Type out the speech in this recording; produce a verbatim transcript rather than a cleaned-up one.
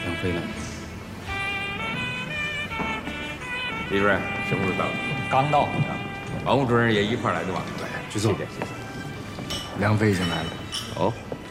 杨飞呢？ 李主任什么时候到？ 刚到。 王副主任也一块来的吧？ 对，局座。 谢谢谢谢。 梁飞已经来了。 哦。